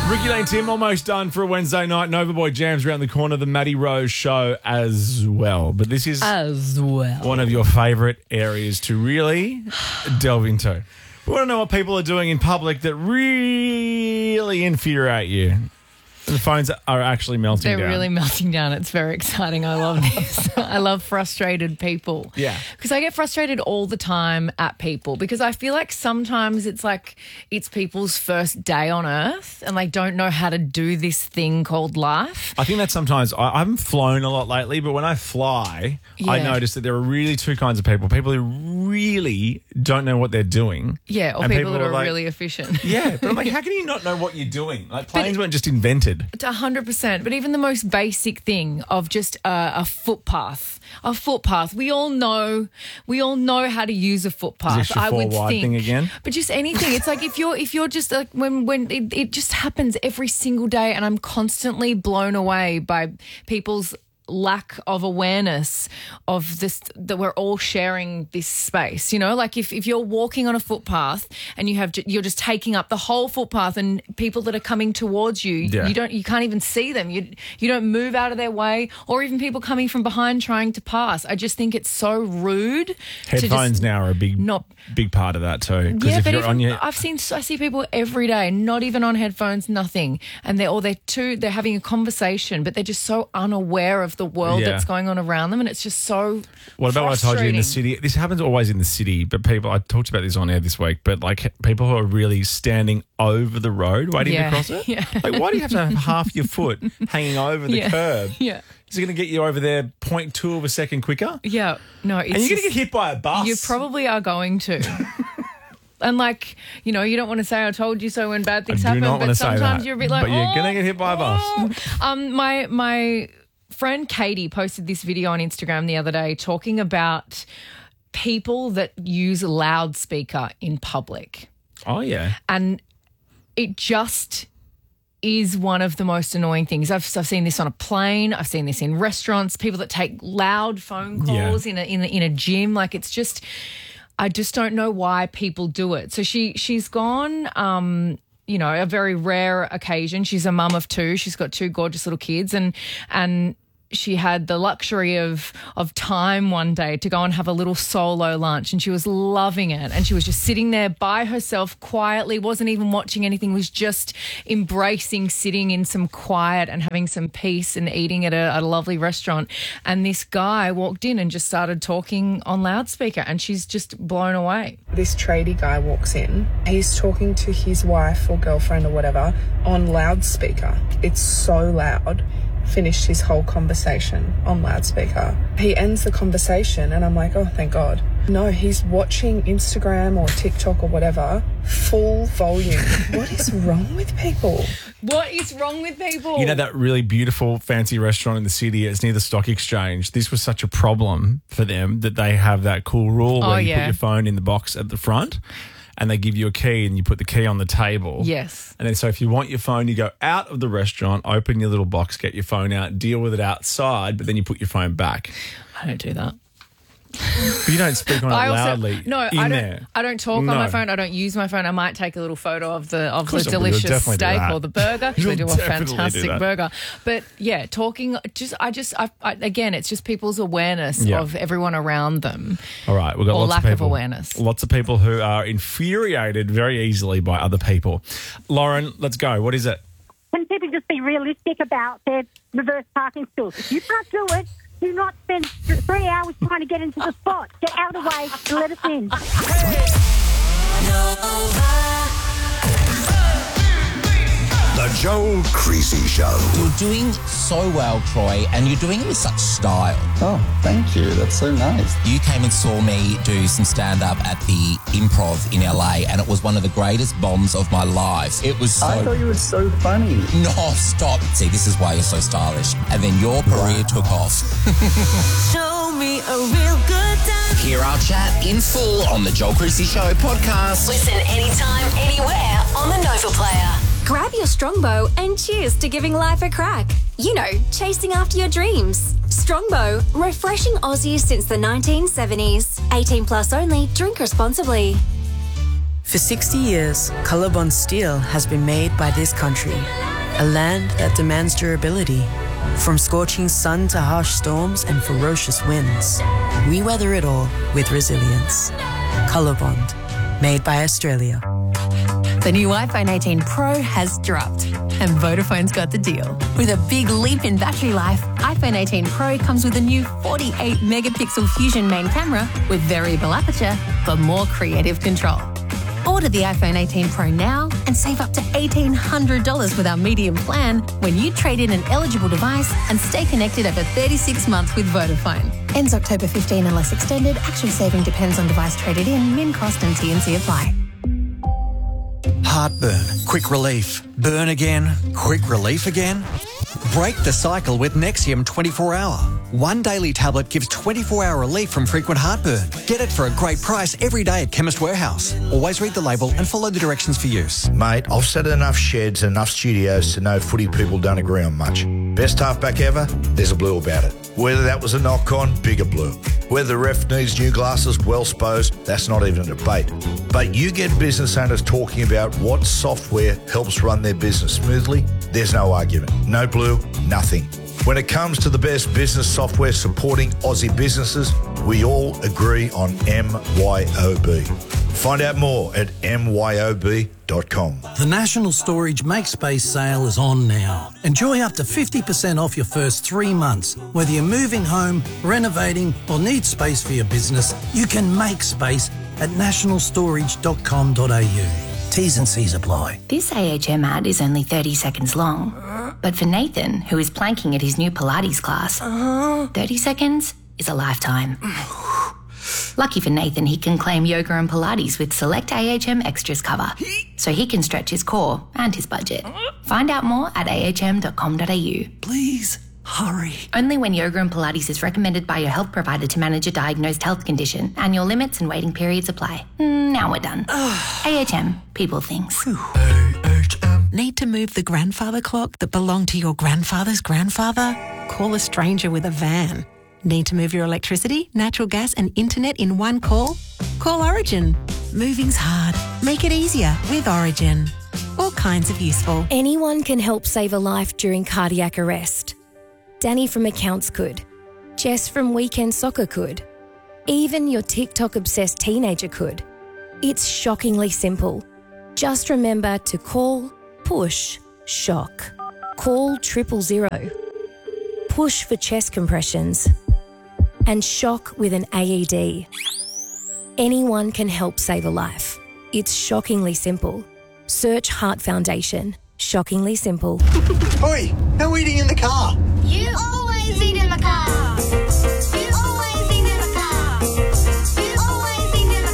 Ricky Lane Tim almost done for a Wednesday night. Nova Boy jams around the corner. The Maddie Rose show as well. But this is one of your favourite areas to really delve into. We want to know what people are doing in public that really infuriate you. The phones are actually melting down. They're really melting down. It's very exciting. I love this. I love frustrated people. Yeah. Because I get frustrated all the time at people because I feel like sometimes it's like it's people's first day on earth and like don't know how to do this thing called life. I think that sometimes I haven't flown a lot lately, but when I fly, I notice that there are really two kinds of people. People who really don't know what they're doing. Yeah, or and people that are like, really efficient. Yeah, but I'm like, how can you not know what you're doing? Like planes weren't just invented. 100%. But even the most basic thing of just a footpath. A footpath. We all know how to use a footpath. Is this your I would four-wide think. thing again? But just anything. It's like if you're just like when it just happens every single day, and I'm constantly blown away by people's lack of awareness of this, that we're all sharing this space, you know, like if you're walking on a footpath and you're just taking up the whole footpath and people that are coming towards you, you can't even see them, you don't move out of their way, or even people coming from behind trying to pass. I just think it's so rude. Headphones now are a big part of that too. Yeah, but I see people every day not even on headphones, nothing, and they're having a conversation, but they're just so unaware of the world that's going on around them, and it's just so What about what I told you in the city? This happens always in the city, but people, I talked about this on air this week, but like people who are really standing over the road waiting to cross it. Yeah. Like, why do you have to have half your foot hanging over the curb? Yeah. Is it going to get you over there 0.2 of a second quicker? Yeah. No, it's and you're going to get hit by a bus. You probably are going to. And like, you know, you don't want to say I told you so when bad things happen, but sometimes you're a bit like, but you're going to get hit by a bus. My friend Katie posted this video on Instagram the other day talking about people that use loudspeaker in public. Oh, yeah. And it just is one of the most annoying things. I've seen this on a plane. I've seen this in restaurants, people that take loud phone calls in a gym. Like, it's just, I just don't know why people do it. So she's gone, you know, a very rare occasion. She's a mum of two. She's got two gorgeous little kids, and she had the luxury of time one day to go and have a little solo lunch, and she was loving it. And she was just sitting there by herself quietly, wasn't even watching anything, was just embracing sitting in some quiet and having some peace and eating at a lovely restaurant. And this guy walked in and just started talking on loudspeaker, and she's just blown away. This tradie guy walks in. He's talking to his wife or girlfriend or whatever on loudspeaker. It's so loud. Finished his whole conversation on loudspeaker. He ends the conversation and I'm like, oh, thank God. No, he's watching Instagram or TikTok or whatever, full volume. What is wrong with people? What is wrong with people? You know that really beautiful fancy restaurant in the city? It's near the Stock Exchange. This was such a problem for them that they have that cool rule where you put your phone in the box at the front, and they give you a key and you put the key on the table. Yes. And then so if you want your phone, you go out of the restaurant, open your little box, get your phone out, deal with it outside, but then you put your phone back. I don't do that. But you don't speak on it loudly. I don't talk on my phone. I don't use my phone. I might take a little photo of the delicious steak or the burger. Actually, do a fantastic burger. But yeah, talking. Again, it's just people's awareness of everyone around them. All right, we've got or lots lack of people, of awareness. Lots of people who are infuriated very easily by other people. Lauren, let's go. What is it? Can people just be realistic about their reverse parking stalls? If you can't do it, do not spend 3 hours trying to get into the spot. Get out of the way and let us in. The Joe Creasy Show. You're doing so well, Troy, and you're doing it with such style. Oh, thank you. That's so nice. You came and saw me do some stand-up at the Improv in LA, and it was one of the greatest bombs of my life. It was so... I thought you were so funny. No, stop. See, this is why you're so stylish. And then your career took off. Show me a real good time. Hear our chat in full on the Joel Creasy Show podcast. Listen anytime, anywhere on the Nova Player. Grab your Strongbow and cheers to giving life a crack. You know, chasing after your dreams. Strongbow, refreshing Aussies since the 1970s. 18 plus only, drink responsibly. For 60 years, Colorbond steel has been made by this country, a land that demands durability. From scorching sun to harsh storms and ferocious winds, we weather it all with resilience. Colorbond, made by Australia. The new iPhone 18 Pro has dropped, and Vodafone's got the deal. With a big leap in battery life, iPhone 18 Pro comes with a new 48-megapixel Fusion main camera with variable aperture for more creative control. Order the iPhone 18 Pro now and save up to $1,800 with our medium plan when you trade in an eligible device and stay connected over 36 months with Vodafone. Ends October 15 unless extended. Actual saving depends on device traded in, min cost and T&C apply. Heartburn, quick relief. Burn again, quick relief again. Break the cycle with Nexium 24-hour. One daily tablet gives 24-hour relief from frequent heartburn. Get it for a great price every day at Chemist Warehouse. Always read the label and follow the directions for use. Mate, I've sat in enough sheds and enough studios to know footy people don't agree on much. Best halfback ever? There's a blue about it. Whether that was a knock-on, bigger blue. Whether the ref needs new glasses, well supposed, that's not even a debate. But you get business owners talking about what software helps run their business smoothly, there's no argument. No blue, nothing. When it comes to the best business software supporting Aussie businesses, we all agree on MYOB. Find out more at myob.com. The National Storage Make Space sale is on now. Enjoy up to 50% off your first 3 months. Whether you're moving home, renovating or need space for your business, you can make space at nationalstorage.com.au. T's and C's apply. This AHM ad is only 30 seconds long. But for Nathan, who is planking at his new Pilates class, 30 seconds is a lifetime. Lucky for Nathan, he can claim yoga and Pilates with select AHM Extras cover, so he can stretch his core and his budget. Find out more at ahm.com.au. Please, hurry. Only when yoga and Pilates is recommended by your health provider to manage a diagnosed health condition. Annual limits and waiting periods apply. Now we're done. AHM, people things. Need to move the grandfather clock that belonged to your grandfather's grandfather? Call a stranger with a van. Need to move your electricity, natural gas and internet in one call? Call Origin. Moving's hard. Make it easier with Origin. All kinds of useful. Anyone can help save a life during cardiac arrest. Danny from Accounts could. Jess from Weekend Soccer could. Even your TikTok-obsessed teenager could. It's shockingly simple. Just remember to call, push, shock. Call 000. Push for chest compressions. And shock with an AED. Anyone can help save a life. It's shockingly simple. Search Heart Foundation. Shockingly simple. Oi, how are we eating in the car? You always eat in the car. You always eat in the car. You always eat in the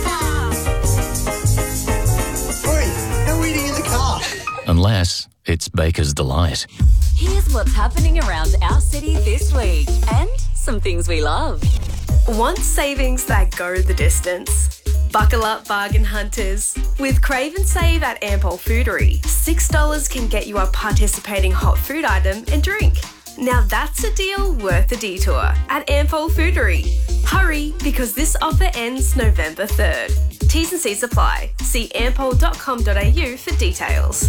car. Oi, how are we eating in the car? Unless it's Baker's Delight. Here's what's happening around our city this week and some things we love. Want savings that go the distance? Buckle up, bargain hunters. With Crave and Save at Ampol Foodery, $6 can get you a participating hot food item and drink. Now that's a deal worth a detour at Ampol Foodery. Hurry, because this offer ends November 3rd. T's and C's apply. See ampol.com.au for details.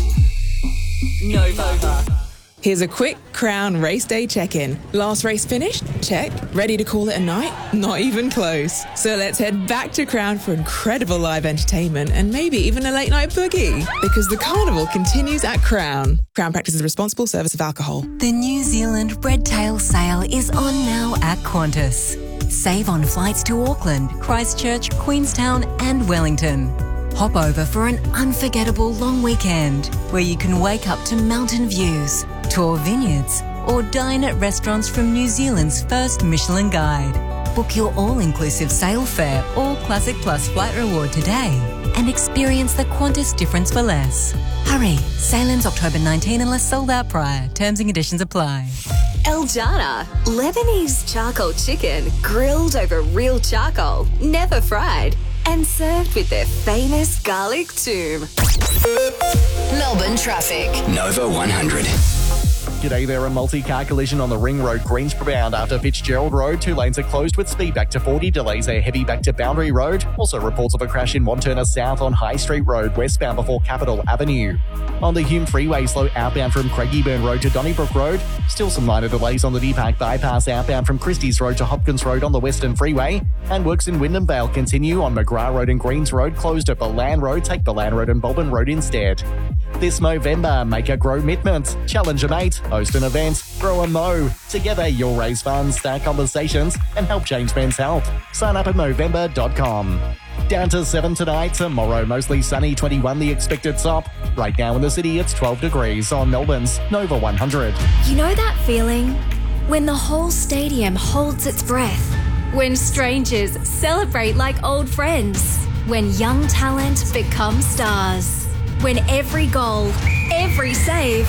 Nova. Here's a quick Crown race day check-in. Last race finished? Check. Ready to call it a night? Not even close. So let's head back to Crown for incredible live entertainment and maybe even a late night boogie. Because the carnival continues at Crown. Crown practices responsible service of alcohol. The New Zealand Red Tail sale is on now at Qantas. Save on flights to Auckland, Christchurch, Queenstown and Wellington. Hop over for an unforgettable long weekend where you can wake up to mountain views, tour vineyards, or dine at restaurants from New Zealand's first Michelin Guide. Book your all-inclusive sail fare or Classic Plus flight reward today and experience the Qantas difference for less. Hurry, sail ends October 19 unless sold out prior. Terms and conditions apply. El Jana, Lebanese charcoal chicken grilled over real charcoal, never fried, and served with their famous garlic toom. Melbourne traffic. Nova 100. G'day there, a multi-car collision on the Ring Road, Greensboro bound after Fitzgerald Road. 2 lanes are closed with speed back to 40. Delays are heavy back to Boundary Road. Also reports of a crash in Wanturna South on High Street Road, westbound before Capitol Avenue. On the Hume Freeway, slow outbound from Craigieburn Road to Donnybrook Road. Still some minor delays on the Deepak bypass outbound from Christie's Road to Hopkins Road on the Western Freeway. And works in Wyndham Vale continue on McGrath Road and Greens Road, closed at Balan Road. Take Balan Road and Bolton Road instead. This Movember, make a grow commitment. Challenge a mate, host an event, grow a mow. Together, you'll raise funds, start conversations, and help change men's health. Sign up at Movember.com. Down to 7 tonight, tomorrow mostly sunny, 21 the expected top. Right now in the city, it's 12 degrees on Melbourne's Nova 100. You know that feeling? When the whole stadium holds its breath. When strangers celebrate like old friends. When young talent becomes stars. When every goal, every save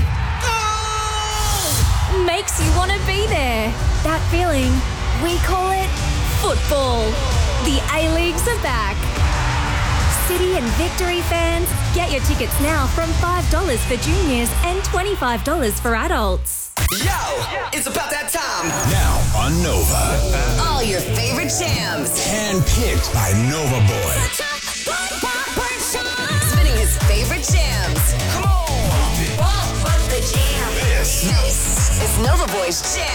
makes you want to be there. That feeling, we call it football. The A-Leagues are back. City and Victory fans, get your tickets now from $5 for juniors and $25 for adults. Yo, it's about that time. Now on Nova. All your favorite jams. Handpicked by Nova Boy. Spinning his favorite jams. Come on. Bump the jam. This is Nova Boy's Jam.